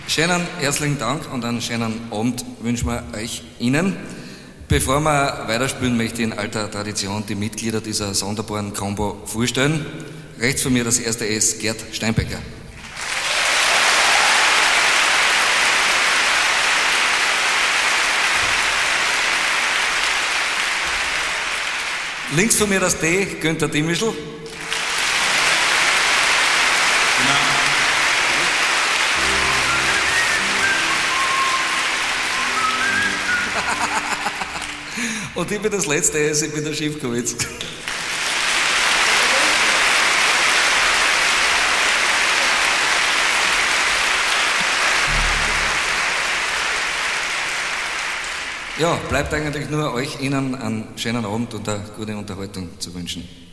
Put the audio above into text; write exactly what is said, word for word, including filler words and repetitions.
Schönen herzlichen Dank und einen schönen Abend wünschen wir euch Ihnen. Bevor wir weiterspielen, möchte ich in alter Tradition die Mitglieder dieser sonderbaren Combo vorstellen. Rechts von mir das erste ist Gerd Steinbecker. Links von mir das D, Günther Dimischl. Und ich bin das letzte S, ich bin der Schiffkowitz. Ja, bleibt eigentlich nur euch Ihnen einen schönen Abend und eine gute Unterhaltung zu wünschen.